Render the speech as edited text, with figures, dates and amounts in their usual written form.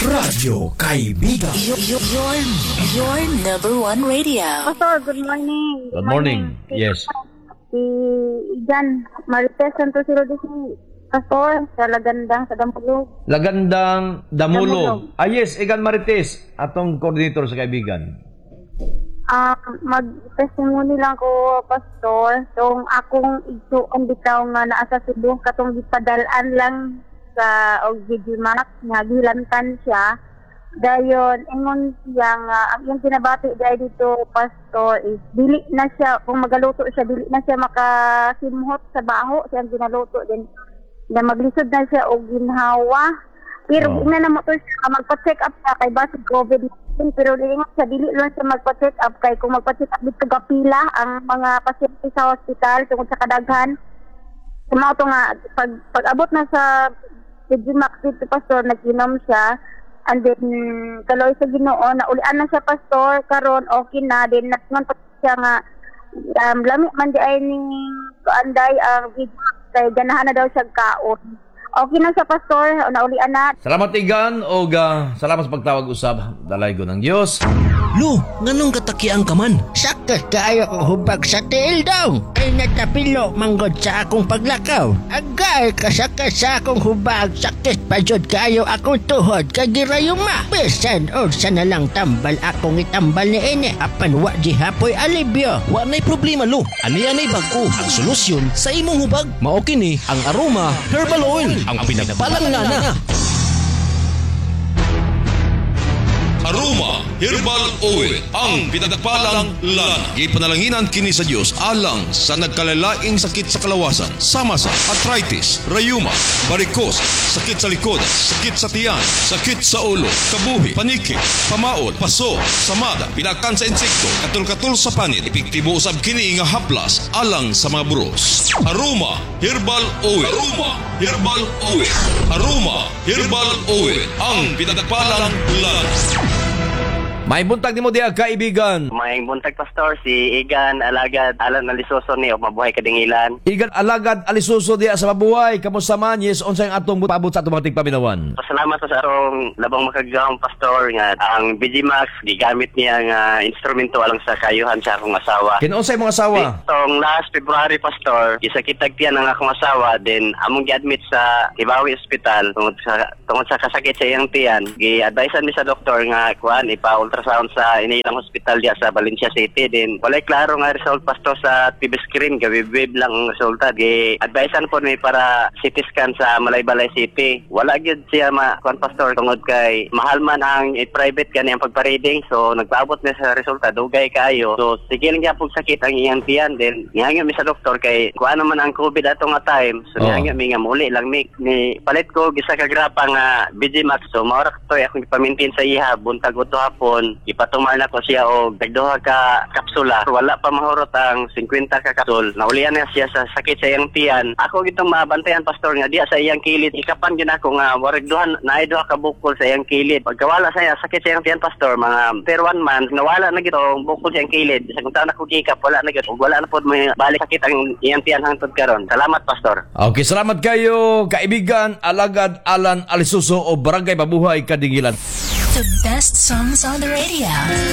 Radyo Kaibigan. Your number one radio. Pastor, good morning. Good morning. Yes. Si Igan Marites Santos Rodriguez. Pastor, sa Lagandang, sa Damulog. Lagandang Damulog. Yes, Igan Marites, atong coordinator sa Kaibigan. Mag-testimony lang ko, Pastor. So, akong igsuon bitaw nga naa sa Cebu, katong gipadalaan lang sa Ogdidimac, nga gilantan siya. Dayon, ingon siya nga, ang yung tinabati dahil dito, Pastor, is dili na siya, kung magaluto siya, dili na siya makasimhot sa baho, siya ang ginaluto din. Na maglisod na siya o ginhawa. Pero ina na mo to siya, magpa-check up siya kay base COVID-19, pero lilingon siya, dili lang siya magpa-check up kay kung magpa-check up dito gapila ang mga pasyente sa hospital tungkol sa kadaghan. Sumao to nga, pag abot na sa Digimax dito, Pastor, nag-inom siya. And then, kaloy sa Ginoo, naulian na siya, Pastor, karon okay na. Then, natman pa siya nga, lami man di ay ning kaanday ang Digimax, kay ganahan na daw siya kaon. Okay na siya, Pastor, naulian na. Salamat Igan, o salamat sa pagtawag usab. Dalay ko ng Diyos. Lu, nganong katakiang ka man? Sakit kaayo kong hubag sa tiil daw. Ay natapilo manggod sa akong paglakaw. Agay kasakit sa akong hubag. Sakit pa jud kaayo akong tuhod kagirayuma. Bisan o sa nalang tambal akong itambal ni ine. Apan wa di hapoy alibyo. Wa na'y problema, Lu. Ani-anay bag-o ang solusyon sa imong hubag. Mao kini ang Aroma Herbal Oil, ang pinagpalangana. Aroma Herbal Oil, ang pinagpalang lana. Ipanalanginan kini sa Dios alang sa nagkalalaing sakit sa kalawasan, sama sa arthritis, rayuma, varicose, sakit sa likod, sakit sa tiyan, sakit sa ulo, kabuhi, paniki, pamaod, paso, samada, pinakan sa insekto, katul-katul sa panit, epektibo usab kini nga haplas alang sa mga buros. Aroma Herbal Oil. Aroma Herbal Oil. Aroma Herbal Oil, ang pinagpalang lana. May buntag nimo diha Kaibigan. May buntag, Pastor, si Igan Alagad Alan Alisoso ni og mabuhay kadingilan. Igan Alagad Alisuso diha sa mabuhay. Kamusta man? Yes, unsay atong paabot sa atong mga tigpaminawan? Pasalamat sa arong labang makagahong, Pastor, nga ang Digimax gigamit niya nga instrumento alang sa kayuhan sa akong asawa. Kinunsay mong asawa? Itong last February, Pastor, isakitag tiyan ang akong asawa, then among gi-admit sa Tibawi Hospital tungod sa kasakit sa iyang tiyan. Gi-advisean mi sa doktor nga kuan ipa-ultrasound sa inilang hospital diya sa Valencia City. Then walay klaro nga result, Pastor, sa TV screen, gawib-wib lang ang resulta. Gi-advisean po mi para CT scan sa Malaybalay City. Wala gyud siya kuan, Pastor, tungod kay mahal man ang private kani ang pagpa-reading. So nagpaabot na sa resulta dugay kayo. So sige lang gyapon sakit ang iyang tiyan. Then nihangyo mi sa doktor kay kuan man ang COVID ato nga time. So nihangyo mi nga muli lang mi palit ko gisa ka grapa nga Digimax. So maura to akong ipamintin sa iha buntag uto hapon. Ipatumar na ko siya og dagduha ka kapsula. Wala pa mahurot ang 50 ka kapsul. Naulian na siya sa sakit sa iyang tiyan. Ako gitong mabantayan, Pastor, nga diya sa iyang kilid. Ikapan gyud ako nga warag naay duha ka bukol sa iyang kilid. Pagkawala sa iya sakit sa iyang tiyan, Pastor, mga per 1 month nawala na gito ang bukol sa iyang kilid. Sa kung taon ako gikap, wala na gito. Wala na pod may balik sakit ang iyang tiyan hangtod karon. Salamat, Pastor. Okay, salamat kayo Kaibigan Alagad Alan Alisuso o Barangay Mabuhay Kadingilan. The best songs on the radio.